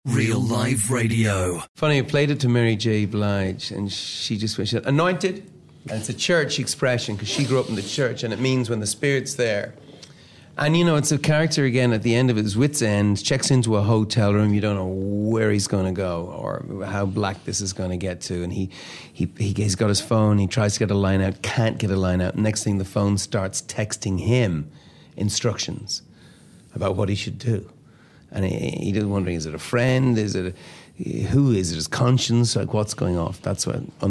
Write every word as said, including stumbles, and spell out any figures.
Real Life Radio. Funny, I played it to Mary J. Blige, and she just went, she said, anointed. And it's a church expression, because she grew up in the church, and it means when the Spirit's there. And, you know, it's a character, again, at the end of his wit's end, checks into a hotel room, you don't know where he's going to go or how black this is going to get to. And he, he, he, he's got his phone, he tries to get a line out, can't get a line out. Next thing, the phone starts texting him instructions about what he should do. And he, he's wondering, is it a friend? Is it a, who is it? His conscience? Like, what's going off? That's what